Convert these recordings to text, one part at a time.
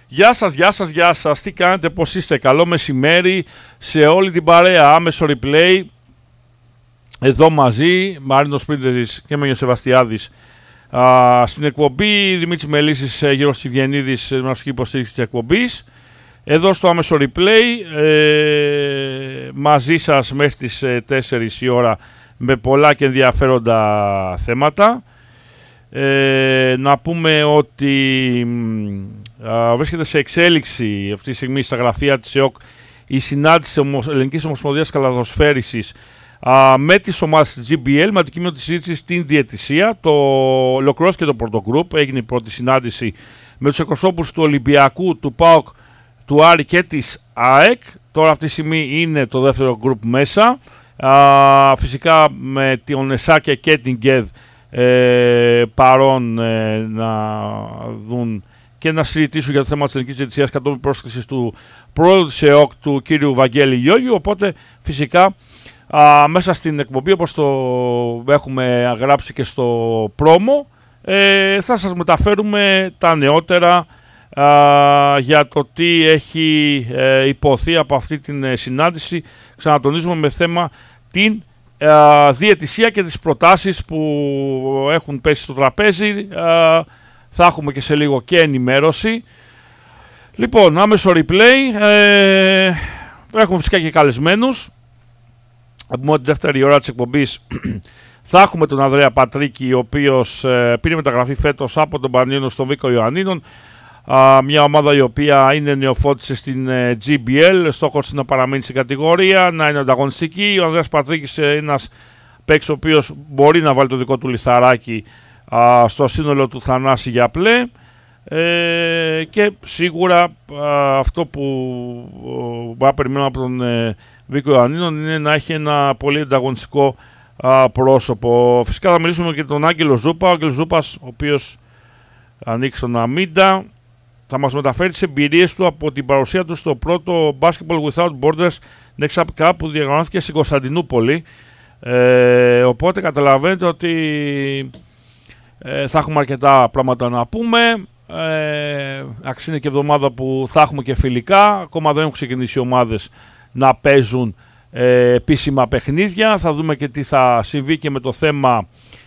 Γεια σας, τι κάνετε, πώς είστε, καλό μεσημέρι σε όλη την παρέα, άμεσο replay, εδώ μαζί, Μάρινος Πρίντεζης και Μένιος Σεβαστιάδης, στην εκπομπή, Δημήτρης Μελίσης, Γιώργος Σιβγεννίδης, μουσική υποστήριξη της εκπομπής, εδώ στο άμεσο replay, μαζί σας μέχρι τις 4 η ώρα με πολλά και ενδιαφέροντα θέματα. Να πούμε ότι βρίσκεται σε εξέλιξη αυτή τη στιγμή στα γραφεία της ΕΟΚ η συνάντηση της Ελληνικής Ομοσπονδίας Καλαθοσφαίρισης με τις ομάδες της GBL με αντικείμενο της συζήτησης στην διαιτησία. Το ολοκληρώθηκε το πρώτο γκρουπ, έγινε η πρώτη συνάντηση με τους εκπροσώπους του Ολυμπιακού, του ΠΑΟΚ, του Άρη και της ΑΕΚ. Τώρα αυτή τη στιγμή είναι το δεύτερο γκρουπ μέσα, φυσικά με τον Εσάκια και την ΚΕΔ παρόν να δουν και να συζητήσουν για το θέμα της ελληνικής διαιτησίας κατόπιν πρόσκλησης του πρόεδρου της ΕΟΚ, του κύριου Βαγγέλη Γιώργιου. Οπότε φυσικά μέσα στην εκπομπή, όπως το έχουμε γράψει και στο πρόμο, θα σας μεταφέρουμε τα νεότερα για το τι έχει υποθεί από αυτή την συνάντηση. Ξανατονίζουμε με θέμα την διαιτησία και τις προτάσεις που έχουν πέσει στο τραπέζι. Θα έχουμε και σε λίγο και ενημέρωση. Λοιπόν, άμεσο replay. Έχουμε φυσικά και καλεσμένους. Από την δεύτερη ώρα της εκπομπής θα έχουμε τον Ανδρέα Πατρίκη, ο οποίος πήρε μεταγραφή φέτος από τον Πανιόνιο στον Βίκο Ιωαννίνων, μια ομάδα η οποία είναι νεοφώτισε στην GBL, στόχος είναι να παραμείνει στην κατηγορία, να είναι ανταγωνιστική. Ο Ανδρέας Πατρίκης είναι ένας παίκτης ο οποίος μπορεί να βάλει το δικό του λιθαράκι στο σύνολο του Θανάση για πλέ, και σίγουρα αυτό που μπορεί να περιμένουμε από τον Βίκο Ιωαννίνων είναι να έχει ένα πολύ ανταγωνιστικό πρόσωπο. Φυσικά θα μιλήσουμε και τον Άγγελο Ζούπα. Ο Άγγελος Ζούπας, ο οποίος ανοίξει τον Αμίντα, θα μας μεταφέρει τις εμπειρίες του από την παρουσία του στο πρώτο Basketball Without Borders Next Up Cup που διοργανώθηκε στην Κωνσταντινούπολη. Οπότε καταλαβαίνετε ότι θα έχουμε αρκετά πράγματα να πούμε. Είναι και εβδομάδα που θα έχουμε και φιλικά. Ακόμα δεν έχουν ξεκινήσει οι ομάδες να παίζουν επίσημα παιχνίδια. Θα δούμε και τι θα συμβεί και με το θέμα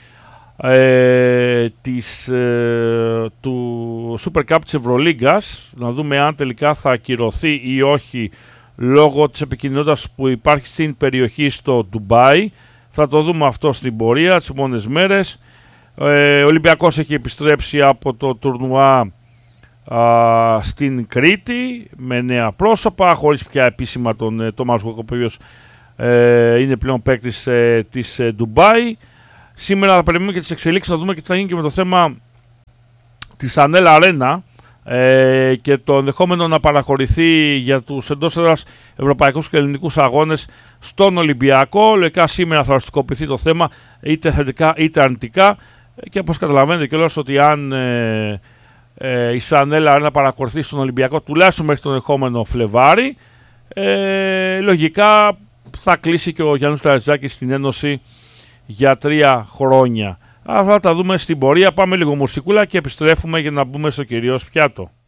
του Super Cup της Ευρωλίγκας, να δούμε αν τελικά θα ακυρωθεί ή όχι λόγω της επικινδυνότητας που υπάρχει στην περιοχή στο Ντουμπάι. Θα το δούμε αυτό στην πορεία τις επόμενες μέρες. Ο Ολυμπιακός έχει επιστρέψει από το τουρνουά στην Κρήτη με νέα πρόσωπα, χωρίς πια επίσημα τον Τόμας Γκόκο, ο οποίος είναι πλέον παίκτης της Ντουμπάι. Σήμερα θα περιμένουμε και τις εξελίξεις, να δούμε και τι θα γίνει και με το θέμα της Ανέλ Αρένα και το ενδεχόμενο να παραχωρηθεί για τους εντός έδρας ευρωπαϊκούς και ελληνικούς αγώνες στον Ολυμπιακό. Λογικά σήμερα θα οριστικοποιηθεί το θέμα είτε θετικά είτε αρνητικά, και όπως καταλαβαίνετε κιόλας ότι αν η Ανέλ Αρένα παραχωρηθεί στον Ολυμπιακό τουλάχιστον μέχρι τον ερχόμενο Φλεβάρι, λογικά θα κλείσει και ο Γιάννης Ταρετζάκης στην Ένωση για 3 χρόνια. Αυτά τα δούμε στην πορεία. Πάμε λίγο μουσικούλα και επιστρέφουμε για να μπούμε στο κυρίως πιάτο.